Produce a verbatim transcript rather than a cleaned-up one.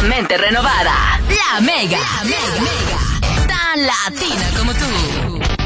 completamente renovada. La Mega. La Mega. Tan latina como tú.